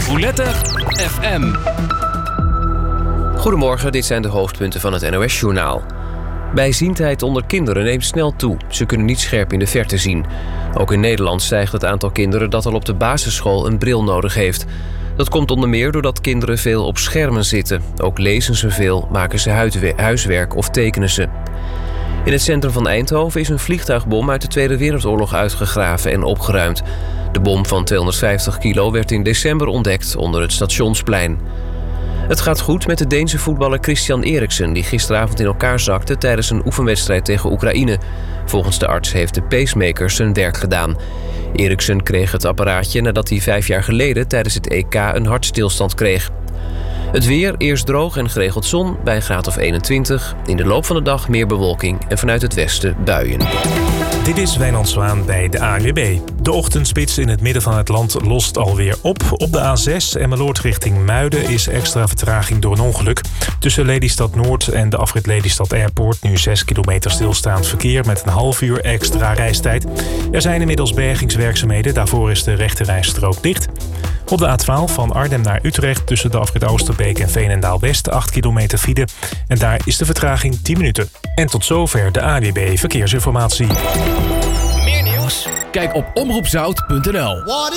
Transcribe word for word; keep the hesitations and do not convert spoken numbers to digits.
Roulette F M. Goedemorgen, dit zijn de hoofdpunten van het N O S-journaal. Bijziendheid onder kinderen neemt snel toe. Ze kunnen niet scherp in de verte zien. Ook in Nederland stijgt het aantal kinderen dat al op de basisschool een bril nodig heeft. Dat komt onder meer doordat kinderen veel op schermen zitten. Ook lezen ze veel, maken ze huiswerk of tekenen ze. In het centrum van Eindhoven is een vliegtuigbom uit de Tweede Wereldoorlog uitgegraven en opgeruimd. De bom van tweehonderdvijftig kilo werd in december ontdekt onder het Stationsplein. Het gaat goed met de Deense voetballer Christian Eriksen, die gisteravond in elkaar zakte tijdens een oefenwedstrijd tegen Oekraïne. Volgens de arts heeft de pacemaker zijn werk gedaan. Eriksen kreeg het apparaatje nadat hij vijf jaar geleden tijdens het E K een hartstilstand kreeg. Het weer, eerst droog en geregeld zon bij een graad of eenentwintig. In de loop van de dag meer bewolking en vanuit het westen buien. Dit is Wijnand Zwaan bij de A N W B. De ochtendspits in het midden van het land lost alweer op. Op de A zes Emmeloord richting Muiden is extra vertraging door een ongeluk. Tussen Lelystad Noord en de afrit Lelystad Airport nu zes kilometer stilstaand verkeer met een half uur extra reistijd. Er zijn inmiddels bergingswerkzaamheden, daarvoor is de rechterrijstrook dicht. Op de A twaalf van Arnhem naar Utrecht tussen de afrit Oosterbeek en Veenendaal West acht kilometer file. En daar is de vertraging tien minuten. En tot zover de A N W B Verkeersinformatie. Meer nieuws? Kijk op omroep zout punt n l.